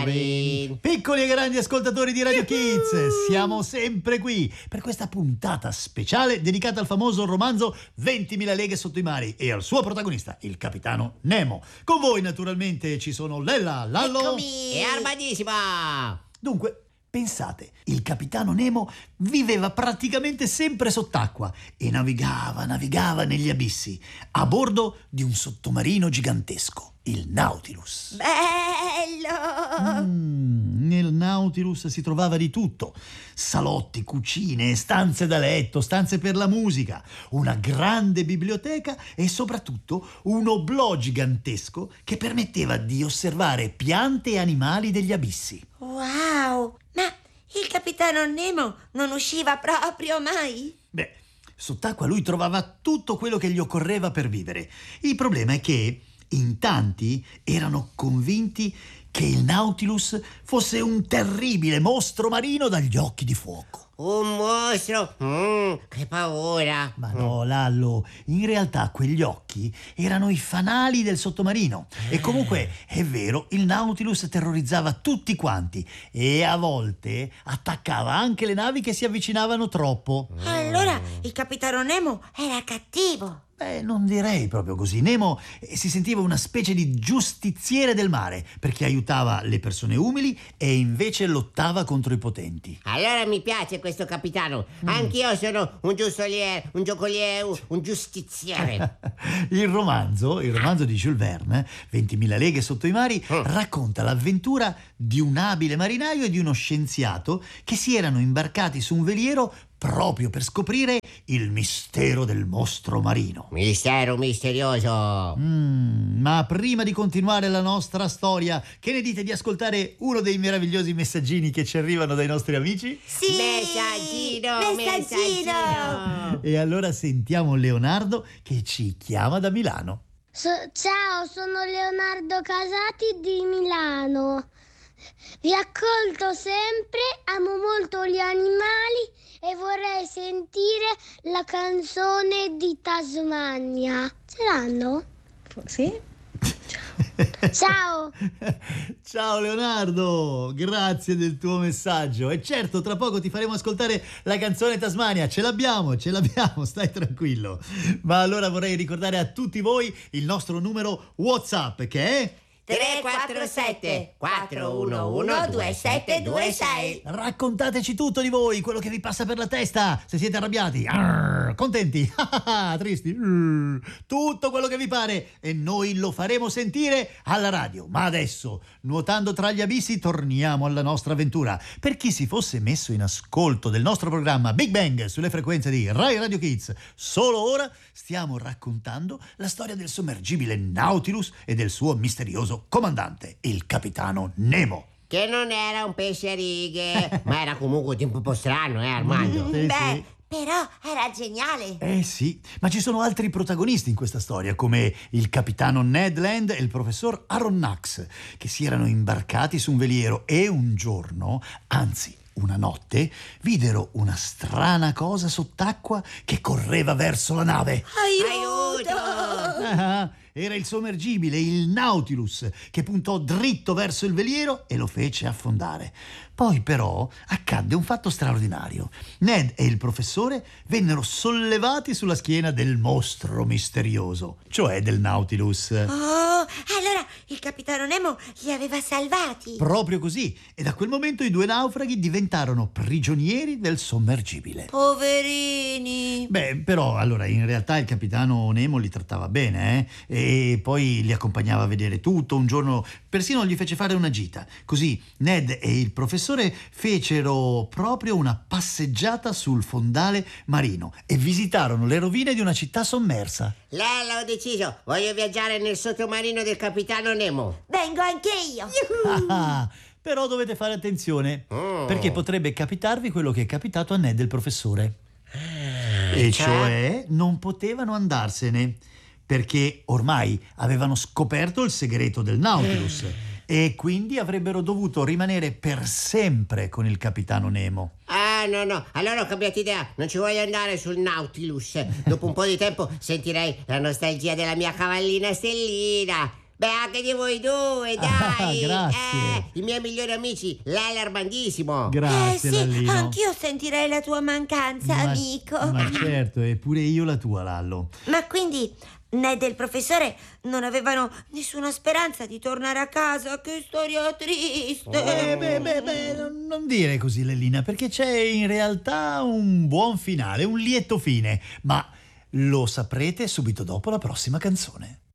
Piccoli e grandi ascoltatori di Radio Kids, siamo sempre qui per questa puntata speciale dedicata al famoso romanzo 20.000 leghe sotto i mari e al suo protagonista, il capitano Nemo. Con voi naturalmente ci sono Lella, Lallo e Armadissima. Dunque, pensate, il capitano Nemo viveva praticamente sempre sott'acqua e navigava negli abissi a bordo di un sottomarino gigantesco, il Nautilus. Bello! Nel Nautilus si trovava di tutto: salotti, cucine, stanze da letto, stanze per la musica, una grande biblioteca e soprattutto un oblò gigantesco che permetteva di osservare piante e animali degli abissi. Wow! Ma il capitano Nemo non usciva proprio mai? Beh, sott'acqua lui trovava tutto quello che gli occorreva per vivere. Il problema è che in tanti erano convinti che il Nautilus fosse un terribile mostro marino dagli occhi di fuoco. Un mostro? Che paura! Ma no, Lallo, in realtà quegli occhi erano i fanali del sottomarino. E comunque, è vero, il Nautilus terrorizzava tutti quanti e a volte attaccava anche le navi che si avvicinavano troppo. Allora il capitano Nemo era cattivo. Non direi proprio così. Nemo si sentiva una specie di giustiziere del mare, perché aiutava le persone umili e invece lottava contro i potenti. Allora mi piace questo capitano. Anch'io sono un giustoliere, un giocoliere, un giustiziere. Il romanzo di Jules Verne, 20.000 leghe sotto i mari, racconta l'avventura di un abile marinaio e di uno scienziato che si erano imbarcati su un veliero proprio per scoprire il mistero del mostro marino. Mistero misterioso. Ma prima di continuare la nostra storia, che ne dite di ascoltare uno dei meravigliosi messaggini che ci arrivano dai nostri amici? Sì! Messaggino! E allora sentiamo Leonardo che ci chiama da Milano. Ciao, sono Leonardo Casati di Milano. Vi ascolto sempre, amo molto gli animali e vorrei sentire la canzone di Tasmania. Ce l'hanno? Sì? Ciao! Ciao Leonardo, grazie del tuo messaggio. E certo, tra poco ti faremo ascoltare la canzone Tasmania. Ce l'abbiamo, stai tranquillo. Ma allora vorrei ricordare a tutti voi il nostro numero WhatsApp, che è 347 411 2726. Raccontateci tutto di voi, quello che vi passa per la testa, se siete arrabbiati, contenti, tristi, tutto quello che vi pare e noi lo faremo sentire alla radio. Ma adesso, nuotando tra gli abissi, torniamo alla nostra avventura. Per chi si fosse messo in ascolto del nostro programma Big Bang sulle frequenze di Rai Radio Kids, solo ora stiamo raccontando la storia del sommergibile Nautilus e del suo misterioso comandante, il capitano Nemo. Che non era un pesce a righe, ma era comunque un po' strano, Armando? Sì. Però era geniale. Sì, ma ci sono altri protagonisti in questa storia, come il capitano Ned Land e il professor Aronnax, che si erano imbarcati su un veliero e un giorno, anzi una notte, videro una strana cosa sott'acqua che correva verso la nave. Aiuto! Era il sommergibile, il Nautilus, che puntò dritto verso il veliero e lo fece affondare. Poi però accadde un fatto straordinario. Ned e il professore vennero sollevati sulla schiena del mostro misterioso, cioè del Nautilus. Oh, allora il capitano Nemo li aveva salvati. Proprio così. E da quel momento i due naufraghi diventarono prigionieri del sommergibile. Poverini. Però allora in realtà il capitano Nemo li trattava bene, e poi li accompagnava a vedere tutto. Un giorno persino gli fece fare una gita. Così Ned e il professore fecero proprio una passeggiata sul fondale marino e visitarono le rovine di una città sommersa. Lella, ho deciso, voglio viaggiare nel sottomarino del capitano Nemo. Vengo anche io. Però dovete fare attenzione, perché potrebbe capitarvi quello che è capitato a Ned e il professore. E cioè non potevano andarsene, perché ormai avevano scoperto il segreto del Nautilus e quindi avrebbero dovuto rimanere per sempre con il capitano Nemo. No, allora ho cambiato idea, non ci voglio andare sul Nautilus. Dopo un po' di tempo sentirei la nostalgia della mia cavallina Stellina. Beh, anche di voi due, dai! Grazie. I miei migliori amici, l'allarmandissimo! Grazie, sì, Lallino. anch'io sentirei la tua mancanza, amico. Ma certo, e pure io la tua, Lallo. Ma quindi Ned e il professore non avevano nessuna speranza di tornare a casa? Che storia triste! Non dire così, Lellina, perché c'è in realtà un buon finale, un lieto fine, ma lo saprete subito dopo la prossima canzone.